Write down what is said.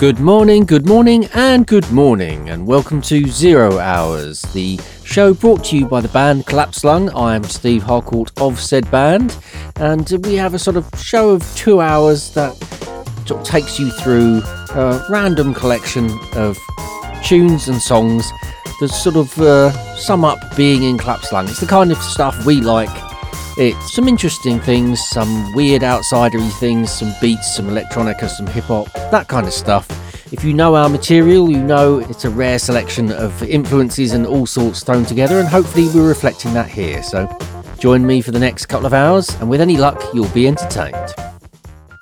Good morning, and welcome to 0 Hours, the show brought to you by the band Collapsed Lung. I am Steve Harcourt of said band, and we have a sort of show of 2 hours that sort of takes you through a random collection of tunes and songs that sort of sum up being in Collapsed Lung. It's the kind of stuff we like. It's some interesting things, some weird outsidery things, some beats, some electronica, some hip-hop, that kind of stuff. If you know our material, you know it's a rare selection of influences and all sorts thrown together, and hopefully we're reflecting that here. So join me for the next couple of hours, and with any luck, you'll be entertained.